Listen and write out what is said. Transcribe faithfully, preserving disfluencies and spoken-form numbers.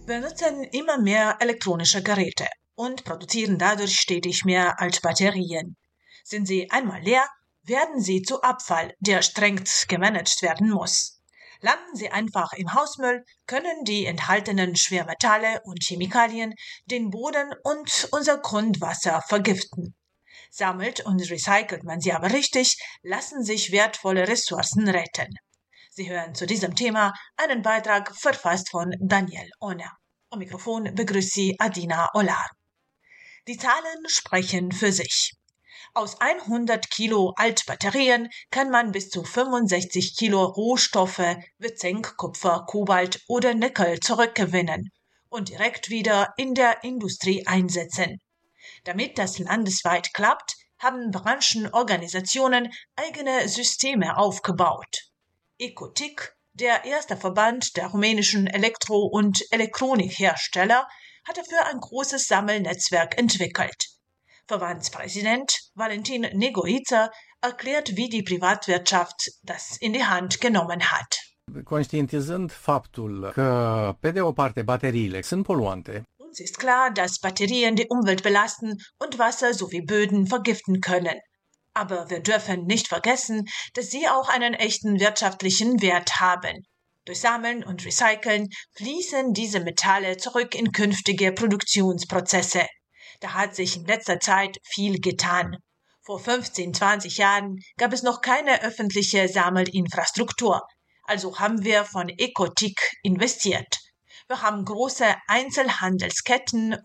Wir nutzen immer mehr elektronische Geräte und produzieren dadurch stetig mehr Altbatterien. Sind sie einmal leer, werden sie zu Abfall, der streng gemanagt werden muss. Landen sie einfach im Hausmüll, können die enthaltenen Schwermetalle und Chemikalien den Boden und unser Grundwasser vergiften. Sammelt und recycelt man sie aber richtig, lassen sich wertvolle Ressourcen retten. Sie hören zu diesem Thema einen Beitrag verfasst von Daniel Ohner. Am Mikrofon begrüßt Sie Adina Olar. Die Zahlen sprechen für sich. Aus hundert Kilo Altbatterien kann man bis zu fünfundsechzig Kilo Rohstoffe wie Zink, Kupfer, Kobalt oder Nickel zurückgewinnen und direkt wieder in der Industrie einsetzen. Damit das landesweit klappt, haben Branchenorganisationen eigene Systeme aufgebaut. Ecotic, der erste Verband der rumänischen Elektro- und Elektronikhersteller, hat dafür ein großes Sammelnetzwerk entwickelt. Verbandspräsident Valentin Negoiță erklärt, wie die Privatwirtschaft das in die Hand genommen hat. Conștientizând faptul că, pe de o parte, bateriile sunt poluante. Uns ist klar, dass Batterien die Umwelt belasten und Wasser sowie Böden vergiften können. Aber wir dürfen nicht vergessen, dass sie auch einen echten wirtschaftlichen Wert haben. Durch Sammeln und Recyceln fließen diese Metalle zurück in künftige Produktionsprozesse. Da hat sich in letzter Zeit viel getan. Vor fünfzehn, zwanzig Jahren gab es noch keine öffentliche Sammelinfrastruktur. Also haben wir von Ecotic investiert. Wir haben große Einzelhandelsketten